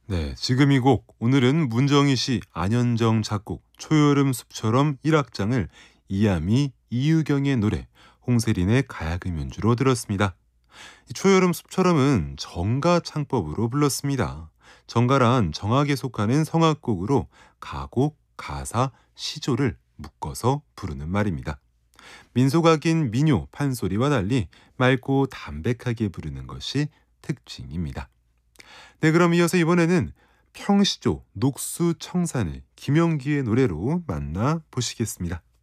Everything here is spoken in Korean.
네, 지금 이 곡 오늘은 문정희 씨, 안현정 작곡 초여름 숲처럼 1악장을 이하미, 이유경의 노래, 홍세린의 가야금 연주로 들었습니다. 이 초여름 숲처럼은 정가 창법으로 불렀습니다. 정가란 정악에 속하는 성악곡으로 가곡, 가사, 시조를 묶어서 부르는 말입니다. 민속악인 민요, 판소리와 달리 맑고 담백하게 부르는 것이 특징입니다. 네, 그럼 이어서 이번에는 평시조 녹수 청산을 김영기의 노래로 만나 보시겠습니다.